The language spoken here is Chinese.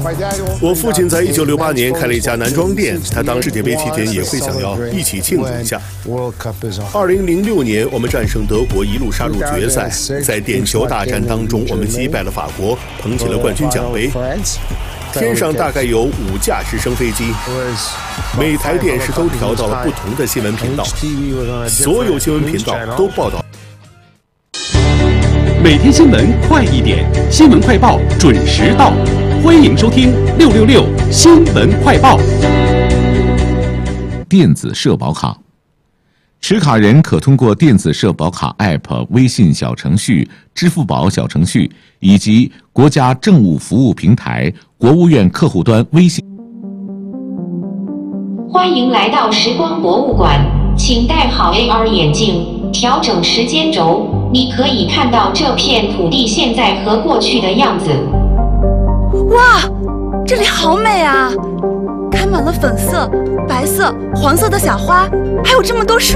我父亲在1968年开了一家男装店，他当世界杯期间也会想要一起庆祝一下。2006年，我们战胜德国，一路杀入决赛，在点球大战当中，我们击败了法国，捧起了冠军奖杯。天上大概有5架直升飞机，每台电视都调到了不同的新闻频道，所有新闻频道都报道。 每天新闻快一点，新闻快报准时到，欢迎收听666新闻快报。 电子社保卡，持卡人可通过电子社保卡 App、微信小程序、支付宝小程序以及国家政务服务平台、国务院客户端微信。 欢迎来到时光博物馆，请戴好 AR 眼镜，调整时间轴。你可以看到这片土地现在和过去的样子。 哇，这里好美啊！开满了粉色、白色、黄色的小花，还有这么多树。